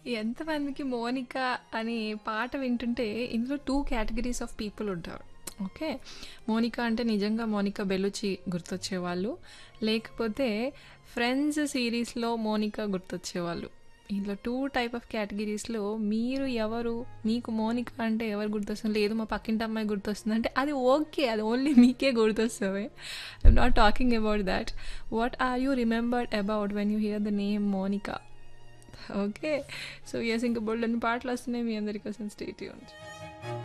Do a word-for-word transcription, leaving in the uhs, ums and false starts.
ఎంతమందికి 'మోనిక' అనే పాట వింటుంటే ఇందులో రెండు కేటగిరీస్ ఆఫ్ పీపుల్ ఉంటారు. ఓకే. 'మోనిక' అంటే నిజంగా 'మోనిక బెలూచి' గుర్తొచ్చేవాళ్ళు. లేకపోతే 'ఫ్రెండ్స్' సీరీస్‌లో 'మోనిక' గుర్తొచ్చేవాళ్ళు. ఇందులో రెండు టైప్ ఆఫ్ కేటగిరీస్‌లో మీరు ఎవరు? మీకు 'మోనిక' అంటే ఎవరు గుర్తొస్తుంది? లేదు మా పక్కింటి అమ్మాయి గుర్తొస్తుంది అంటే అది ఓకే. అది ఓన్లీ మీకే గుర్తొస్తది. I'm not talking about thought. What are you remembered about when you here the name 'Monica'? Okay. So, yes, ఇంక బోలెడన్ని పాటలొస్తున్నాయి మీ అందరి కోసం. Stay tuned.